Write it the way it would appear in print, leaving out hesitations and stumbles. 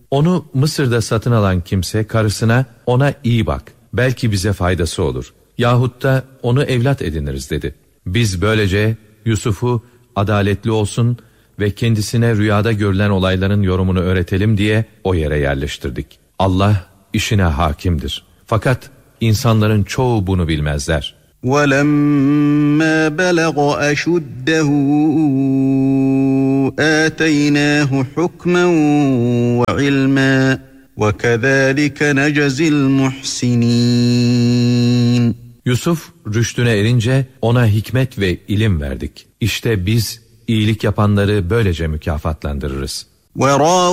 Onu Mısır'da satın alan kimse karısına ona iyi bak, belki bize faydası olur. Yahut da onu evlat ediniriz dedi. Biz böylece Yusuf'u adaletli olsun ve kendisine rüyada görülen olayların yorumunu öğretelim diye o yere yerleştirdik. Allah işine hakimdir. Fakat insanların çoğu bunu bilmezler. وَلَمَّا بَلَغَ أَشُدَّهُ آتَيْنَاهُ حُكْمًا وَعِلْمًا وَكَذَٰلِكَ نَجْزِي الْمُحْسِنِينَ. Yusuf rüştüne erince ona hikmet ve ilim verdik. İşte biz iyilik yapanları böylece mükafatlandırırız.